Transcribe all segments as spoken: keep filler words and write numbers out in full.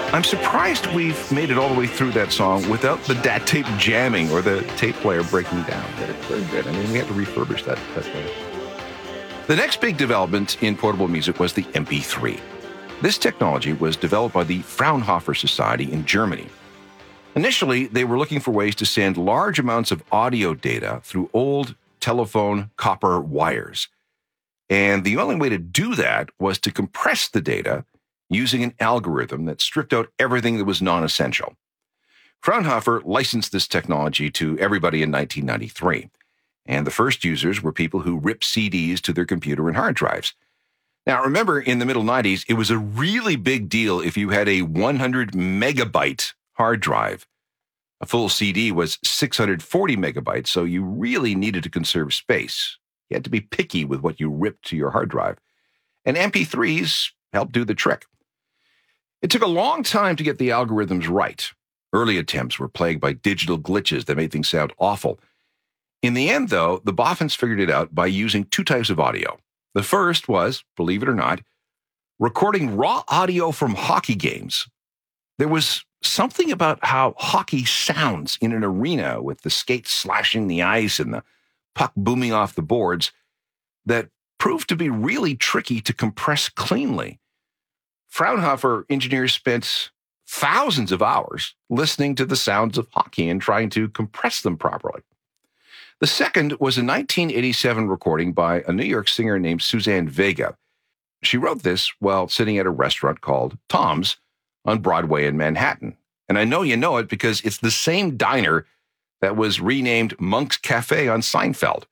I'm surprised we've made it all the way through that song without the dat tape jamming or the tape player breaking down. It's very good. I mean, we had to refurbish that. that way. The next big development in portable music was the M P three. This technology was developed by the Fraunhofer Society in Germany. Initially, they were looking for ways to send large amounts of audio data through old telephone copper wires. And the only way to do that was to compress the data using an algorithm that stripped out everything that was non-essential. Fraunhofer licensed this technology to everybody in nineteen ninety-three. And the first users were people who ripped C Ds to their computer and hard drives. Now, remember, in the middle nineties, it was a really big deal if you had a one hundred megabyte hard drive. A full C D was six hundred forty megabytes, so you really needed to conserve space. You had to be picky with what you ripped to your hard drive. And M P threes helped do the trick. It took a long time to get the algorithms right. Early attempts were plagued by digital glitches that made things sound awful. In the end, though, the boffins figured it out by using two types of audio. The first was, believe it or not, recording raw audio from hockey games. There was something about how hockey sounds in an arena with the skates slashing the ice and the puck booming off the boards that proved to be really tricky to compress cleanly. Fraunhofer engineers spent thousands of hours listening to the sounds of hockey and trying to compress them properly. The second was a nineteen eighty-seven recording by a New York singer named Suzanne Vega. She wrote this while sitting at a restaurant called Tom's on Broadway in Manhattan. And I know you know it because it's the same diner that was renamed Monk's Cafe on Seinfeld.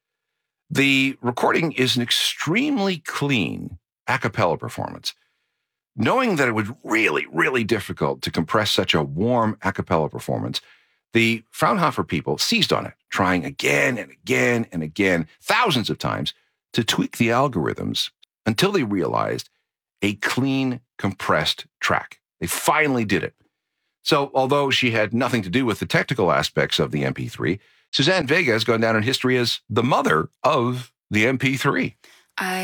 The recording is an extremely clean a cappella performance. Knowing that it was really, really difficult to compress such a warm a cappella performance, the Fraunhofer people seized on it, trying again and again and again, thousands of times, to tweak the algorithms until they realized a clean, compressed track. They finally did it. So, although she had nothing to do with the technical aspects of the M P three, Suzanne Vega has gone down in history as the mother of the M P three. I